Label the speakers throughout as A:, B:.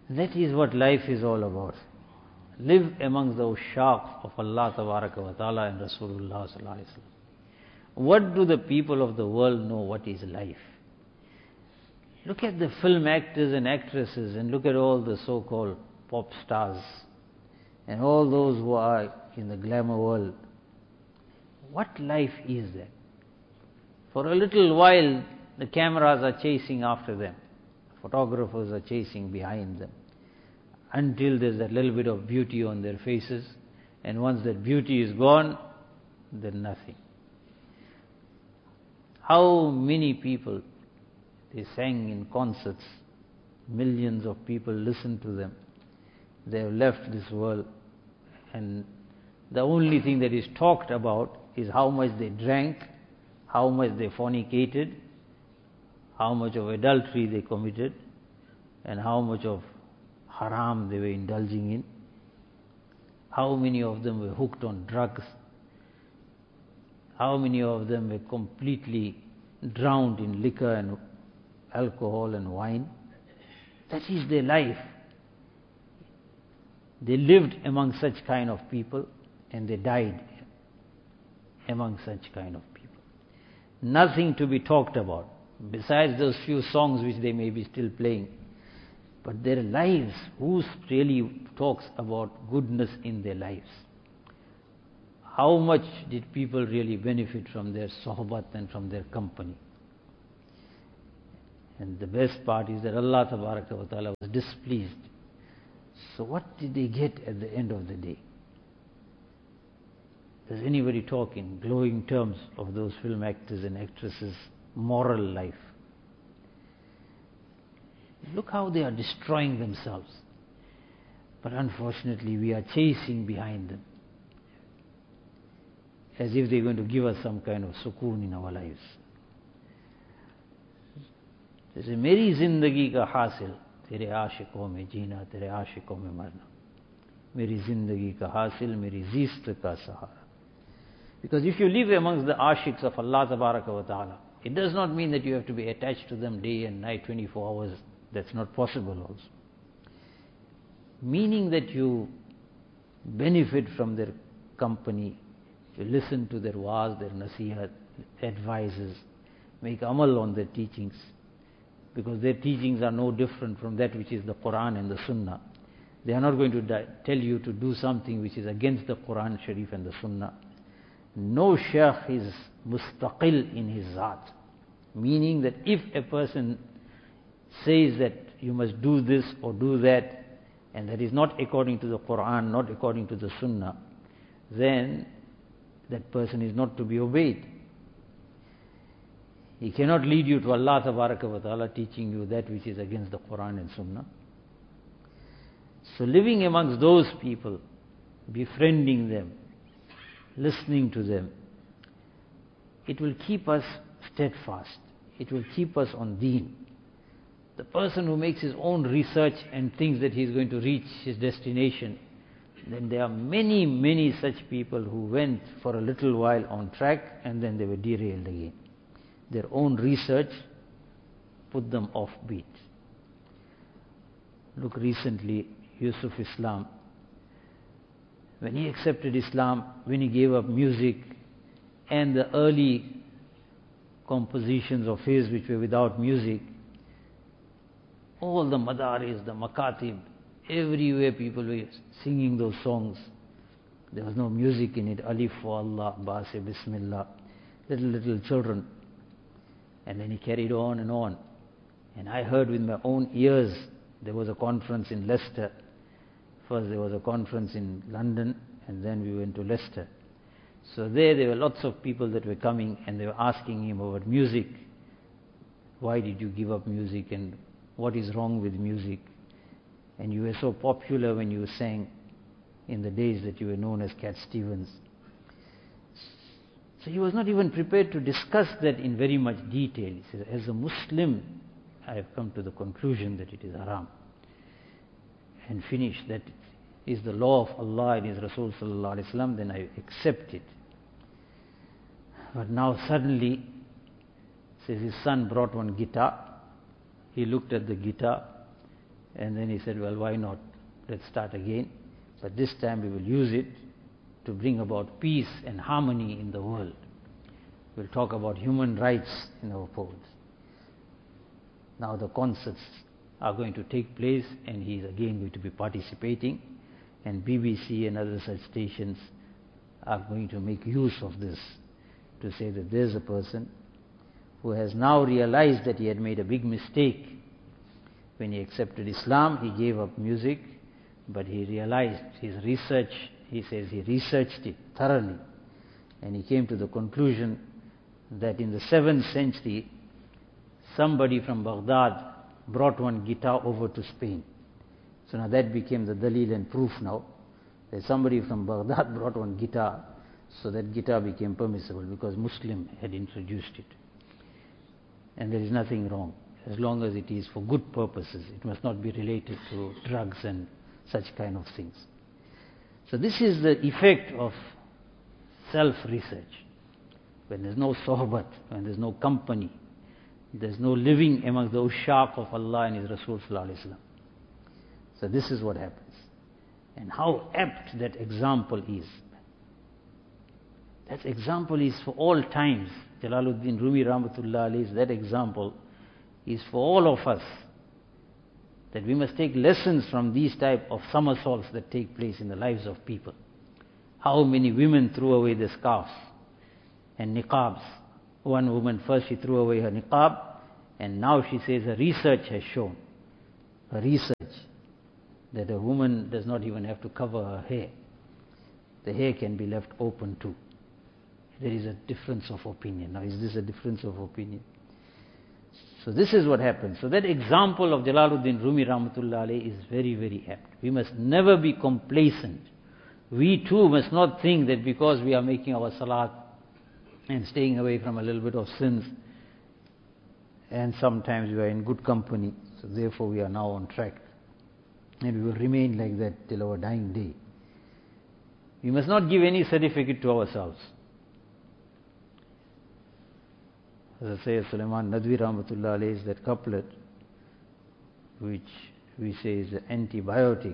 A: That is what life is all about. Live amongst the ushaq of Allah Tabaraka wa Ta'ala and Rasulullah Sallallahu Alaihi Wasallam. What do the people of the world know what is life? Look at the film actors and actresses, and look at all the so-called pop stars and all those who are in the glamour world. What life is that? For a little while, the cameras are chasing after them. Photographers are chasing behind them. Until there's that little bit of beauty on their faces. And once that beauty is gone, then nothing. How many people, they sang in concerts. Millions of people listened to them. They have left this world. And the only thing that is talked about is how much they drank, how much they fornicated, how much of adultery they committed, and how much of haram they were indulging in. How many of them were hooked on drugs? How many of them were completely drowned in liquor and alcohol and wine? That is their life. They lived among such kind of people, and they died among such kind of people. Nothing to be talked about, besides those few songs which they may be still playing. But their lives, who really talks about goodness in their lives? How much did people really benefit from their sohbat and from their company? And the best part is that Allah Tabaraka wa Ta'ala was displeased. So what did they get at the end of the day? Does anybody talk in glowing terms of those film actors and actresses' moral life? Look how they are destroying themselves. But unfortunately, we are chasing behind them, as if they're going to give us some kind of sukoon in our lives. They say, Meri zindagi ka hasil, tere aashiqon mein jeena, tere aashiqon mein marna. Meri zindagi ka hasil, meri zist ka sahara. Because if you live amongst the ashiqs of Allah Tabaraka wa Ta'ala, it does not mean that you have to be attached to them day and night, 24 hours. That's not possible also. Meaning that you benefit from their company, you listen to their waaz, their nasihat, advices, make amal on their teachings, because their teachings are no different from that which is the Quran and the Sunnah. They are not going to tell you to do something which is against the Quran Sharif and the Sunnah. No shaykh is mustaqil in his zat, meaning that if a person says that you must do this or do that, and that is not according to the Quran, not according to the Sunnah, then that person is not to be obeyed. He cannot lead you to Allah Tabaraka wa Ta'ala teaching you that which is against the Quran and Sunnah. So living amongst those people, befriending them, listening to them, it will keep us steadfast. It will keep us on deen. The person who makes his own research and thinks that he is going to reach his destination, then there are many, many such people who went for a little while on track and then they were derailed again. Their own research put them off beat. Look, recently, Yusuf Islam, when he accepted Islam, when he gave up music and the early compositions of his which were without music, all the madaris, the makatib, everywhere people were singing those songs. There was no music in it. Alif wa Allah, Ba se Bismillah, little children. And then he carried on and on. And I heard with my own ears, there was a conference in Leicester. First there was a conference in London, and then we went to Leicester. So there were lots of people that were coming, and they were asking him about music. Why did you give up music, and what is wrong with music? And you were so popular when you sang in the days that you were known as Cat Stevens. So he was not even prepared to discuss that in very much detail. He said, as a Muslim, I have come to the conclusion that it is haram. And finished. That is the law of Allah and His Rasul Sallallahu Alaihi Wasallam, then I accept it. But now suddenly, says his son brought one guitar. He looked at the guitar And then he said, well, why not? Let's start again. But this time we will use it to bring about peace and harmony in the world. We'll talk about human rights in our polls. Now the concerts are going to take place, and he is again going to be participating, and BBC and other such stations are going to make use of this to say that there's a person who has now realized that he had made a big mistake. When he accepted Islam, he gave up music, but he realized his research, he says he researched it thoroughly, and he came to the conclusion that in the 7th century, somebody from Baghdad brought one guitar over to Spain. So now that became the dalil and proof now, that somebody from Baghdad brought one guitar, so that guitar became permissible because Muslim had introduced it. And there is nothing wrong, as long as it is for good purposes. It must not be related to drugs and such kind of things. So this is the effect of self-research. When there's no sohbat, when there's no company, there's no living among the ushaq of Allah and His Rasul sallallahu alaihi wasallam. So this is what happens. And how apt that example is. That example is for all times. Jalaluddin Rumi Rahmatullah alayhi, that example is for all of us. That we must take lessons from these type of somersaults that take place in the lives of people. How many women threw away their scarves and niqabs. One woman, first she threw away her niqab, and now she says her research has shown, that a woman does not even have to cover her hair. The hair can be left open too. There is a difference of opinion. Now, is this a difference of opinion? So this is what happens. So that example of Jalaluddin Rumi Rahmatullah alayhi is very, very apt. We must never be complacent. We too must not think that because we are making our salat and staying away from a little bit of sins, and sometimes we are in good company, so therefore we are now on track. And we will remain like that till our dying day. We must not give any certificate to ourselves. As I say, Sulaiman Nadwi Rahmatullah alayhi is that couplet which we say is an antibiotic.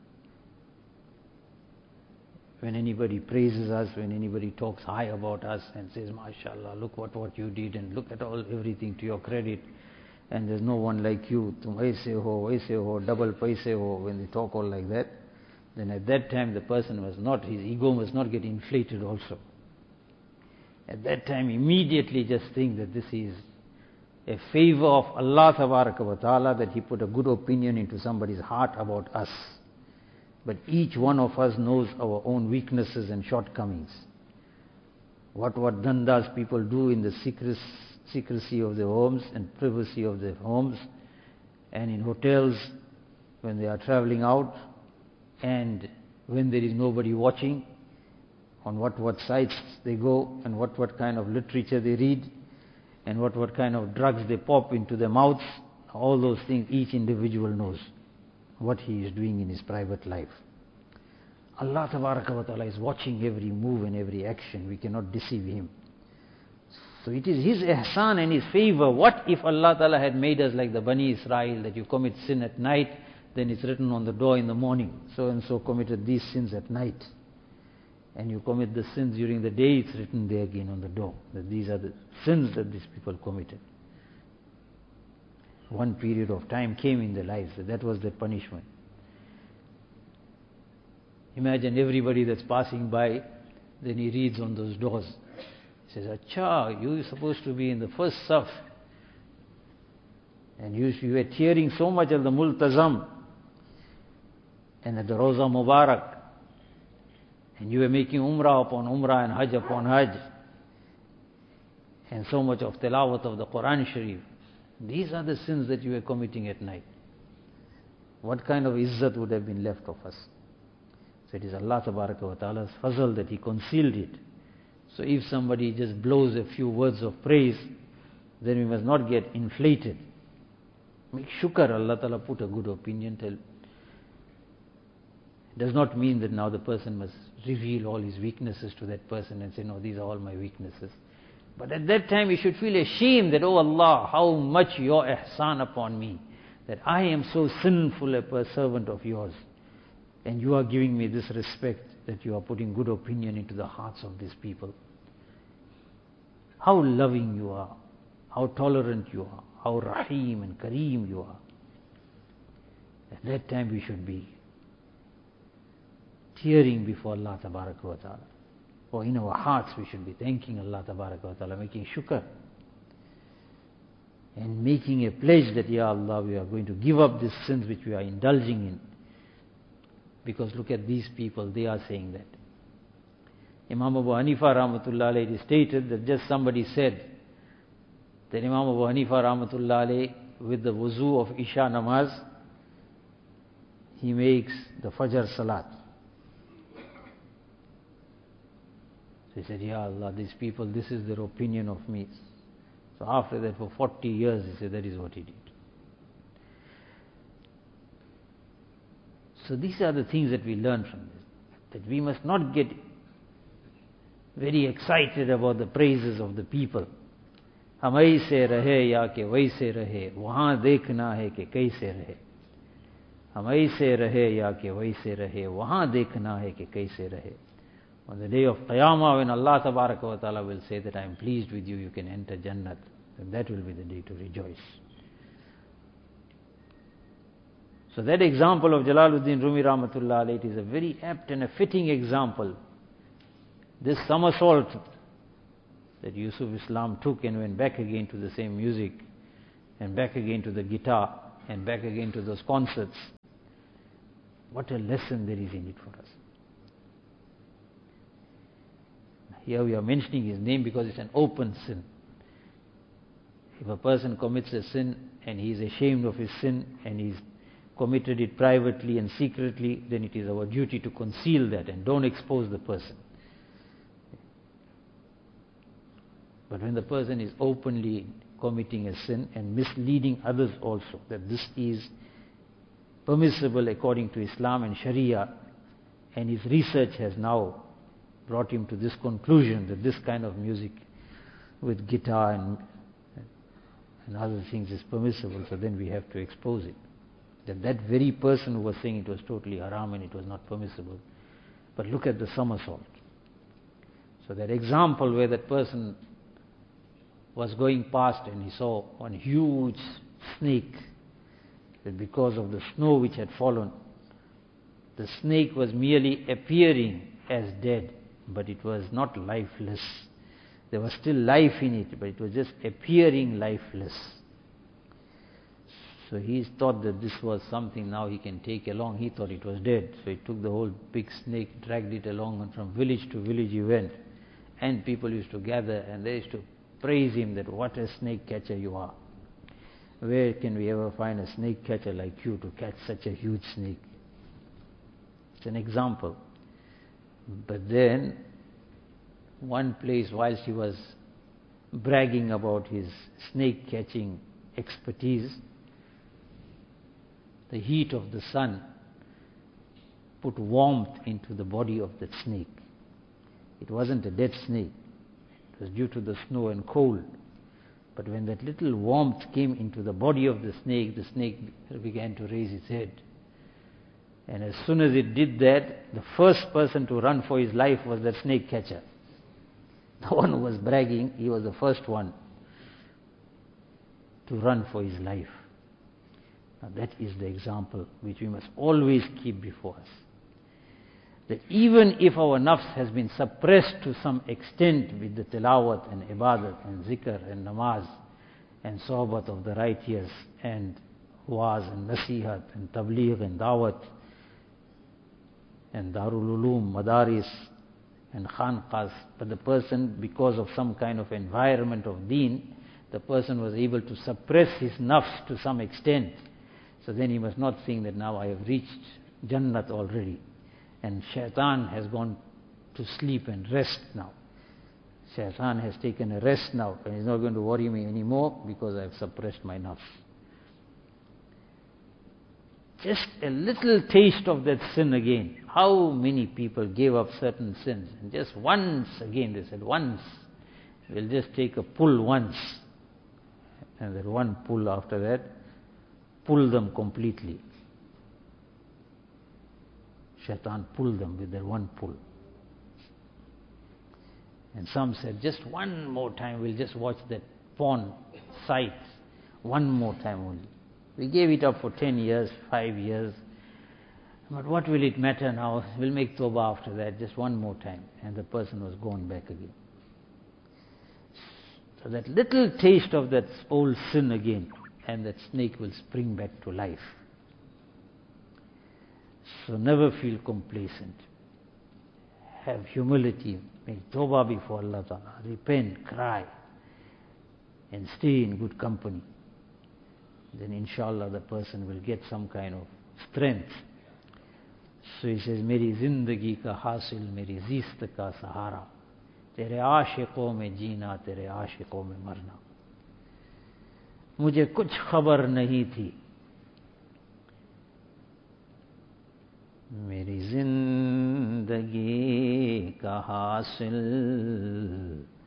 A: When anybody praises us, when anybody talks high about us and says, MashaAllah, look what you did, and look at everything to your credit, and there's no one like you, tum aise ho, double paise ho, when they talk all like that, then at that time the person his ego must not get inflated also. At that time immediately just think that this is a favor of Allah Tabaraka wa Ta'ala, that He put a good opinion into somebody's heart about us. But each one of us knows our own weaknesses and shortcomings. What dandas people do in the secrecy of their homes and privacy of their homes, and in hotels when they are traveling out, and when there is nobody watching, on what sites they go, and what kind of literature they read, and what kind of drugs they pop into their mouths. All those things each individual knows what he is doing in his private life. Allah Tabaraka wa Ta'ala is watching every move and every action. We cannot deceive Him. So it is His ihsan and His favor. What if Allah Ta'ala had made us like the Bani Israel, that you commit sin at night, then it's written on the door in the morning, so and so committed these sins at night. And you commit the sins during the day, it's written there again on the door, that these are the sins that these people committed. One period of time came in their lives, that was their punishment. Imagine everybody that's passing by, then he reads on those doors. He says, Acha, you're supposed to be in the first saf. And you were tearing so much at the Multazam and at the Roza Mubarak. And you were making Umrah upon Umrah and Hajj upon Hajj. And so much of tilawat of the Quran Sharif. These are the sins that you were committing at night. What kind of izzat would have been left of us? So it is Allah Tabaraka wa Ta'ala's fazl that He concealed it. So if somebody just blows a few words of praise, then we must not get inflated. Make shukr, Allah Ta'ala put a good opinion. It does not mean that now the person must reveal all his weaknesses to that person and say, no, these are all my weaknesses. But at that time we should feel ashamed that, oh Allah, how much your ihsan upon me, that I am so sinful a servant of yours, and you are giving me this respect, that you are putting good opinion into the hearts of these people. How loving you are, how tolerant you are, how Rahim and Kareem you are. At that time we should be tearing before Allah Tabaraka wa Ta'ala. Or in our hearts we should be thanking Allah Tabaraka wa Ta'ala, making shukr. And making a pledge that, Ya Allah, we are going to give up these sins which we are indulging in. Because look at these people, they are saying that. Imam Abu Hanifa Rahmatullah Alayhi, it is stated that just somebody said that Imam Abu Hanifa Rahmatullah Alayhi, with the wuzu of Isha Namaz, he makes the Fajr Salat. So he said, Ya Allah, these people, this is their opinion of me. So after that, for 40 years, he said, that is what he did. So these are the things that we learn from this. That we must not get very excited about the praises of the people. हम ऐसे रहे या कि वैसे रहे, वहाँ देखना है कि कैसे रहे. हम ऐसे रहे या कि वैसे रहे, वहाँ देखना है कि कैसे रहे. On the day of Qiyamah, when Allah Tabaraka wa Ta'ala will say that I am pleased with you, you can enter Jannat, then that will be the day to rejoice. So that example of Jalaluddin Rumi Rahmatullah Alayhi is a very apt and a fitting example. This somersault that Yusuf Islam took and went back again to the same music, and back again to the guitar, and back again to those concerts. What a lesson there is in it for us. Here we are mentioning his name because it's an open sin. If a person commits a sin and he is ashamed of his sin and he's committed it privately and secretly, then it is our duty to conceal that and don't expose the person. But when the person is openly committing a sin and misleading others also, that this is permissible according to Islam and Sharia, and his research has now brought him to this conclusion that this kind of music with guitar and other things is permissible, so then we have to expose it. That very person who was saying it was totally haram and it was not permissible. But look at the somersault. So that example where that person was going past and he saw one huge snake, that because of the snow which had fallen, the snake was merely appearing as dead, but it was not lifeless. There was still life in it, but it was just appearing lifeless. So he thought that this was something now he can take along. He thought it was dead. So he took the whole big snake, dragged it along, and from village to village he went. And people used to gather and they used to praise him that what a snake catcher you are. Where can we ever find a snake catcher like you to catch such a huge snake? It's an example. But then, one place, whilst he was bragging about his snake catching expertise, the heat of the sun put warmth into the body of that snake. It wasn't a dead snake. It was due to the snow and cold. But when that little warmth came into the body of the snake began to raise its head. And as soon as it did that, the first person to run for his life was that snake catcher. The one who was bragging, he was the first one to run for his life. Now that is the example which we must always keep before us. That even if our nafs has been suppressed to some extent with the tilawat and ibadat and zikr and namaz and sohbat of the righteous and waz and nasihat and tabligh and dawat and darul ulum, madaris and khanqas, but the person, because of some kind of environment of deen, the person was able to suppress his nafs to some extent. So then he must not think that now I have reached Jannat already and shaitan has gone to sleep and rest now. Shaitan has taken a rest now and is not going to worry me anymore because I have suppressed my nafs. Just a little taste of that sin again. How many people gave up certain sins? And just once again, they said, once. We'll just take a pull once. And that one pull after that, pull them completely. Shaitan pulled them with their one pull. And some said, just one more time, we'll just watch that porn sites. One more time only. We gave it up for 10 years, 5 years. But what will it matter now? We'll make tawbah after that, just one more time. And the person was gone back again. So that little taste of that old sin again, and that snake will spring back to life. So never feel complacent. Have humility, make tawbah before Allah Ta'ala, repent, cry, and stay in good company. Then inshallah the person will get some kind of strength. So he says, Meri zindagi ka hasil, meri zist ka sahara. Tere aashiqon mein jeena, tere aashiqon mein marna. मुझे कुछ खबर नहीं थी, मेरी जिंदगी का हासिल